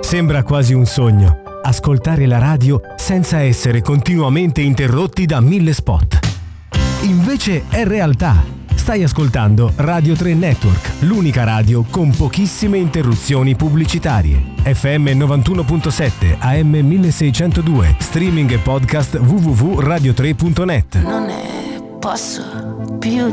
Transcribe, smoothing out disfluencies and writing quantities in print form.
Sembra quasi un sogno, ascoltare la radio senza essere continuamente interrotti da 1000 spot. Invece è realtà. Stai ascoltando Radio 3 Network, l'unica radio con pochissime interruzioni pubblicitarie. FM 91.7, AM 1602, streaming e podcast www.radio3.net. Non ne posso più